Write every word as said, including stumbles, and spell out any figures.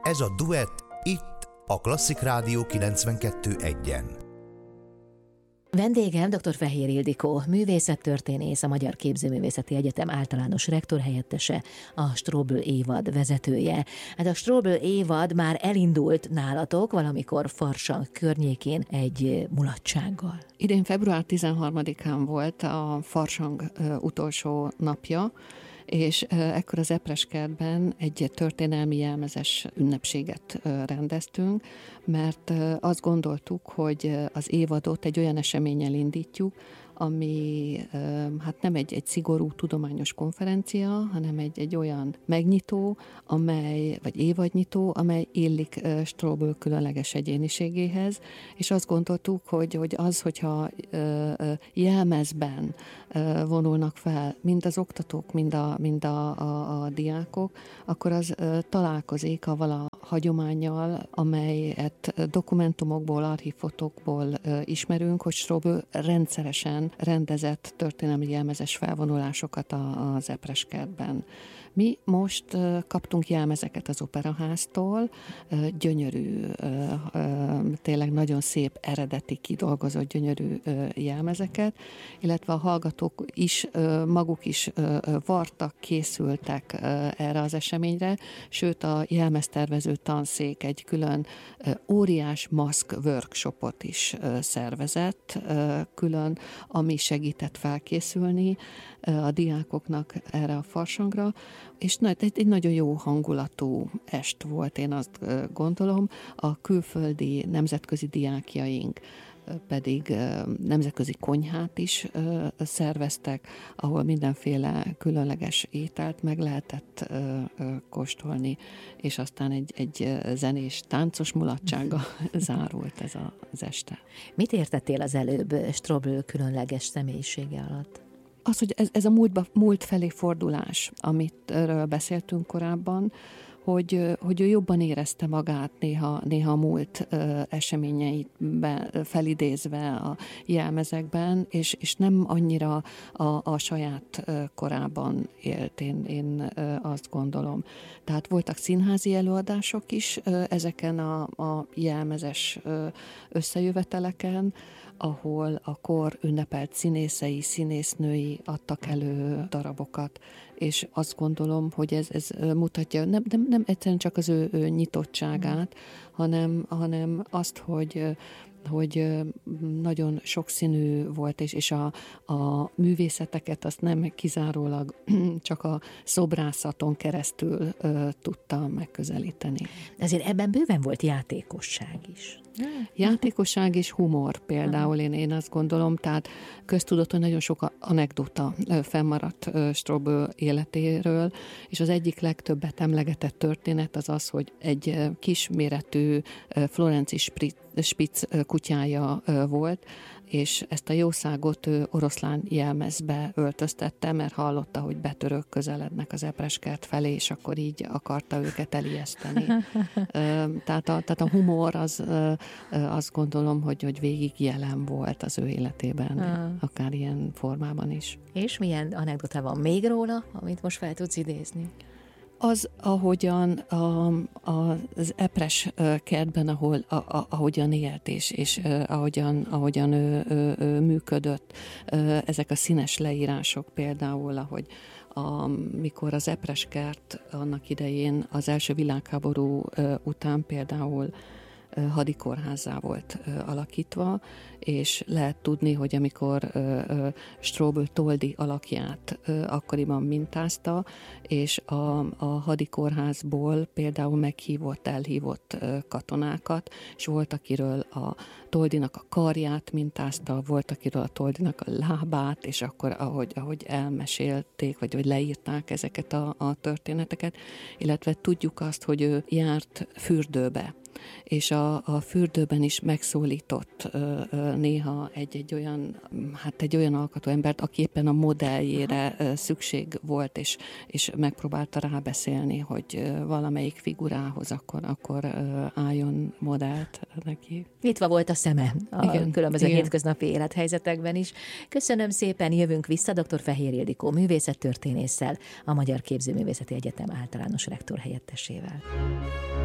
Ez a duett itt a Klasszik Rádió kilencvenkettő egyen. Vendégem dr. Fehér Ildikó, művészettörténész, a Magyar Képzőművészeti Egyetem általános rektorhelyettese, a Strobl évad vezetője. Hát a Strobl évad már elindult nálatok valamikor Farsang környékén egy mulatsággal. Idén február tizenharmadikán volt a Farsang utolsó napja, és ekkor az Epreskertben egy történelmi jelmezes ünnepséget rendeztünk, mert azt gondoltuk, hogy az évadot egy olyan eseménnyel indítjuk, ami hát nem egy, egy szigorú tudományos konferencia, hanem egy, egy olyan megnyitó, amely, vagy évadnyitó, amely illik Strobl különleges egyéniségéhez, és azt gondoltuk, hogy, hogy az, hogyha jelmezben vonulnak fel mind az oktatók, mind a, mind a, a, a diákok, akkor az találkozik avval a hagyománnyal, amelyet dokumentumokból, archívfotókból ismerünk, hogy Strobl rendszeresen rendezett történelmi jelmezes felvonulásokat az Epreskertben. Mi most kaptunk jelmezeket az Operaháztól, gyönyörű, tényleg nagyon szép, eredeti, kidolgozott gyönyörű jelmezeket, illetve a hallgatók is, maguk is vartak, készültek erre az eseményre, sőt a jelmeztervező tanszék egy külön óriás maszk workshopot is szervezett, külön, ami segített felkészülni a diákoknak erre a farsangra, és egy, egy nagyon jó hangulatú est volt, én azt gondolom. A külföldi nemzetközi diákjaink pedig nemzetközi konyhát is szerveztek, ahol mindenféle különleges ételt meg lehetett kóstolni, és aztán egy, egy zenés, táncos mulatsággal zárult ez az este. Mit értettél az előbb Strobl különleges személyisége alatt? Az, hogy ez, ez a múltba, múlt felé fordulás, amit erről beszéltünk korábban, hogy, hogy ő jobban érezte magát néha, néha a múlt uh, eseményeiben felidézve a jelmezekben, és, és nem annyira a, a saját uh, korában élt, én, én uh, azt gondolom. Tehát voltak színházi előadások is uh, ezeken a, a jelmezes uh, összejöveteleken, ahol a kor ünnepelt színészei, színésznői adtak elő darabokat, és azt gondolom, hogy ez, ez mutatja nem, nem, nem egyszerűen csak az ő, ő nyitottságát, hanem, hanem azt, hogy hogy nagyon sokszínű volt, és, és a, a művészeteket azt nem kizárólag csak a szobrászaton keresztül uh, tudta megközelíteni. Ezért ebben bőven volt játékosság is. Játékosság és humor például, én, én azt gondolom, tehát köztudott, hogy nagyon sok anekdota fennmaradt Strobl életéről, és az egyik legtöbbet emlegetett történet az az, hogy egy kisméretű florenci spitz kutyája volt, és ezt a jószágot ő oroszlán jelmezbe öltöztette, mert hallotta, hogy betörők közelednek az Epreskert felé, és akkor így akarta őket elijeszteni. tehát, a, tehát a humor az, azt gondolom, hogy, hogy végig jelen volt az ő életében, ah. akár ilyen formában is. És milyen anekdota van még róla, amit most fel tudsz idézni? Az, ahogyan a, a, az Epres kertben, ahol, a, a, ahogyan élt, és, és ahogyan, ahogyan ő, ő, ő működött, ezek a színes leírások például, ahogy amikor az Epres kert annak idején az első világháború után például hadikórházzá volt alakítva, és lehet tudni, hogy amikor Strobl Toldi alakját akkoriban mintázta, és a, a hadikórházból például meghívott, elhívott katonákat, és volt, akiről a Toldinak a karját mintázta, volt, akiről a Toldinak a lábát, és akkor ahogy, ahogy elmesélték, vagy hogy leírták ezeket a, a történeteket, illetve tudjuk azt, hogy ő járt fürdőbe, és a, a fürdőben is megszólított ö, ö, néha egy-egy olyan, hát egy olyan alkatú embert, aki éppen a modelljére ö, szükség volt, és, és megpróbálta rábeszélni, hogy ö, valamelyik figurához akkor, akkor ö, álljon modellt neki. Nyitva volt a szeme a igen, különböző igen. hétköznapi élethelyzetekben is. Köszönöm szépen, jövünk vissza dr. Fehér Ildikó művészettörténésszel, a Magyar Képzőművészeti Egyetem általános rektorhelyettesével.